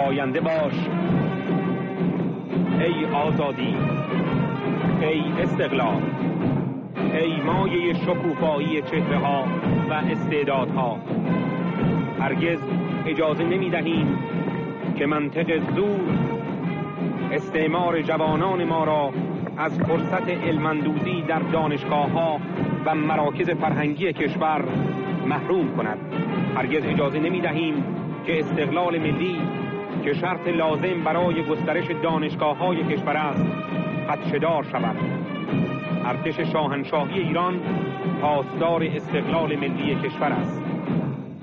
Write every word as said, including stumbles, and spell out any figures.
پاینده باش. ای آزادی، ای استقلال، ای مایه شکوفایی چهره ها و استعدادها. هرگز اجازه نمی دهیم که منطق زور استعمار جوانان ما را از فرصت علم‌اندوزی در دانشگاه‌ها و مراکز فرهنگی کشور محروم کند. هرگز اجازه نمی دهیم که استقلال ملی که شرط لازم برای گسترش دانشگاه‌های کشور است خدشه‌دار شود. ارتش شاهنشاهی ایران پاسدار استقلال ملی کشور است.